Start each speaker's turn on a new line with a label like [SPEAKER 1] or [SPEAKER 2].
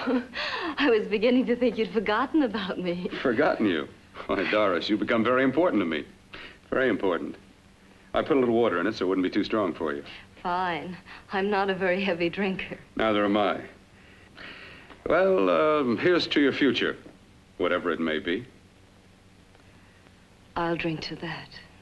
[SPEAKER 1] Oh, I was beginning to think you'd forgotten about me.
[SPEAKER 2] Forgotten you? Why, Doris, you've become very important to me. Very important. I put a little water in it so it wouldn't be too strong for you.
[SPEAKER 1] Fine. I'm not a very heavy drinker.
[SPEAKER 2] Neither am I. Well, here's to your future, whatever it may be.
[SPEAKER 1] I'll drink to that.